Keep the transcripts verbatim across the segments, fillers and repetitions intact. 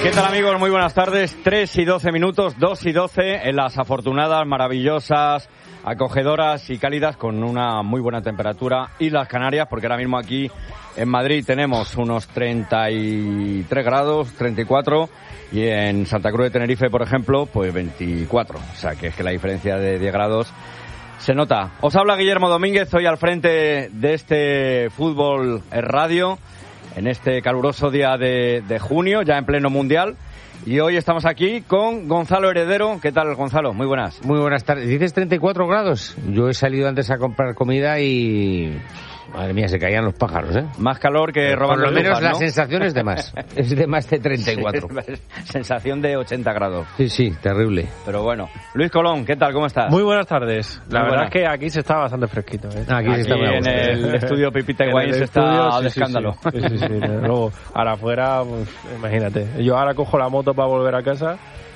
¿Qué tal, amigos? Muy buenas tardes. tres y doce minutos, dos y doce en las afortunadas, maravillosas, acogedoras y cálidas con una muy buena temperatura Islas Canarias, porque ahora mismo aquí en Madrid tenemos unos treinta y tres grados, treinta y cuatro, y en Santa Cruz de Tenerife, por ejemplo, pues veinticuatro. O sea, que es que la diferencia de diez grados se nota. Os habla Guillermo Domínguez, estoy al frente de este Fútbol Radio en este caluroso día de, de junio, ya en pleno mundial. Y hoy estamos aquí con Gonzalo Heredero. ¿Qué tal, Gonzalo? Muy buenas. Muy buenas tardes. ¿Dices treinta y cuatro grados? Yo he salido antes a comprar comida y... Madre mía, se caían los pájaros, ¿eh? Más calor que robando. Por lo menos lufas, ¿no? La sensación es de más. Es de más de treinta y cuatro. Sí, sensación de ochenta grados. Sí, sí, terrible. Pero bueno. Luis Colón, ¿qué tal? ¿Cómo estás? Muy buenas tardes. La Muy verdad buena. es que aquí se está bastante fresquito, ¿eh? Aquí, Aquí se está muy a en gusto. el estudio Pipita En Higuaín el se está estudio, de sí, sí, escándalo. Sí, sí, sí, sí. Luego, ahora afuera, pues, imagínate. Yo ahora cojo la moto para volver a casa.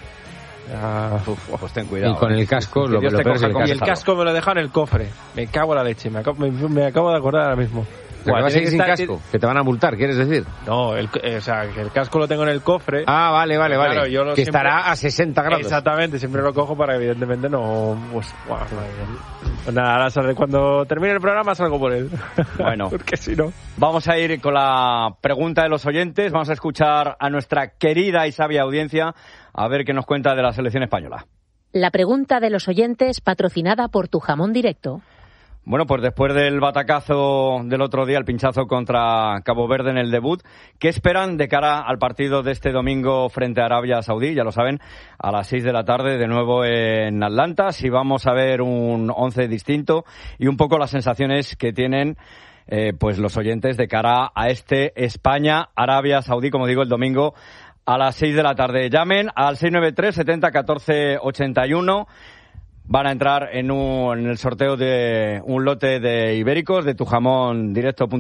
Ah, Uf, pues ten cuidado. Y con el casco, Que lo, Dios lo te peor es coja el con y casco. el casco me lo deja en el cofre. Me cago en la leche. Me acabo, me, me acabo de acordar ahora mismo. ¿Te Buah, vas a tiene ir sin que estar- casco? Que te van a multar, ¿quieres decir? No, el, eh, o sea, que el casco lo tengo en el cofre. Ah, vale, vale, Claro, vale. yo lo Que siempre- estará a sesenta grados. Exactamente, siempre lo cojo para evidentemente no... Pues, buah, madre mía. Pues nada, ahora saldré- cuando termine el programa salgo por él. Bueno. Porque si no... Vamos a ir con la pregunta de los oyentes. Vamos a escuchar a nuestra querida y sabia audiencia a ver qué nos cuenta de la selección española. La pregunta de los oyentes, patrocinada por Tu Jamón Directo. Bueno, pues después del batacazo del otro día, el pinchazo contra Cabo Verde en el debut, ¿qué esperan de cara al partido de este domingo frente a Arabia Saudí? Ya lo saben, a las seis de la tarde, de nuevo en Atlanta. Si vamos a ver un once distinto y un poco las sensaciones que tienen eh, pues los oyentes de cara a este España-Arabia Saudí, como digo, el domingo a las seis de la tarde. Llamen al seis nueve tres, setenta, catorce, ochenta y uno. Van a entrar en, un, en el sorteo de un lote de ibéricos de Tu Jamón Directo.